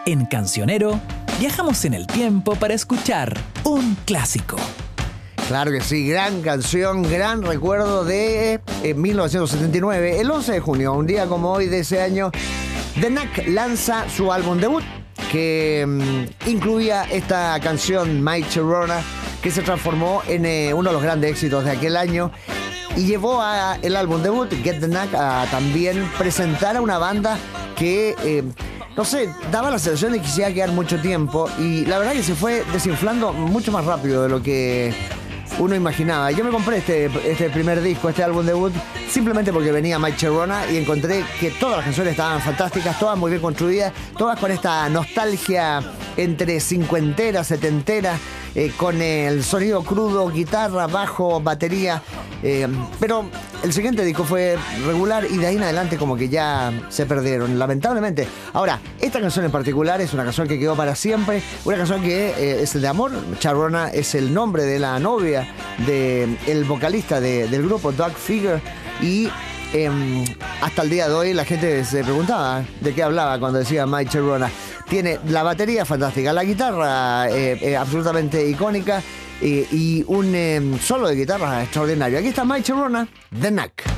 En Cancionero, viajamos en el tiempo para escuchar un clásico. Claro que sí, gran canción, gran recuerdo de 1979, el 11 de junio, un día como hoy de ese año, The Knack lanza su álbum debut, que incluía esta canción, My Sharona, que se transformó en uno de los grandes éxitos de aquel año y llevó a el álbum debut, Get the Knack, a también presentar a una banda que... no sé, daba la sensación de que se iba a quedar mucho tiempo y la verdad que se fue desinflando mucho más rápido de lo que uno imaginaba. Yo me compré este primer disco, este álbum debut, simplemente porque venía My Sharona y encontré que todas las canciones estaban fantásticas, todas muy bien construidas, todas con esta nostalgia entre cincuentera, setentera, con el sonido crudo, guitarra, bajo, batería. Pero el siguiente disco fue regular y de ahí en adelante como que ya se perdieron, lamentablemente. Ahora, esta canción en particular es una canción que quedó para siempre, una canción que es de amor. Sharona es el nombre de la novia del vocalista del grupo, Doug Figger, y hasta el día de hoy la gente se preguntaba de qué hablaba cuando decía My Sharona. Tiene la batería fantástica, la guitarra absolutamente icónica y un solo de guitarra extraordinario. Aquí está My Sharona, The Knack.